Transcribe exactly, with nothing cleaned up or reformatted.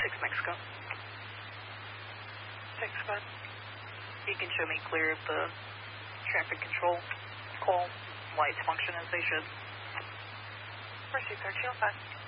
six Mexico. six, go ahead. You can show me clear of the traffic control call. Lights function as they should. Mercy, thirteen oh five.